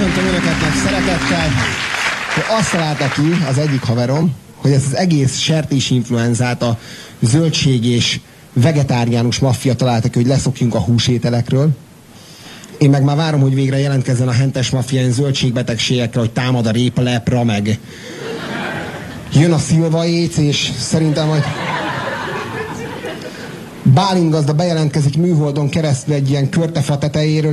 Köszöntöm Önöket meg szeretettel. Azt találta ki az egyik haverom, hogy ezt az egész sertésinfluenzát a zöldség és vegetáriánus maffia találta ki, hogy leszokjunk a húsételekről. Én meg már várom, hogy végre jelentkezzen a hentes maffia ilyen zöldségbetegségekre, hogy támad a répalepra, meg jön a szilvaéc, és szerintem, hogy Bálint gazda bejelentkezik műholdon keresztül egy ilyen körtefa tetejéről,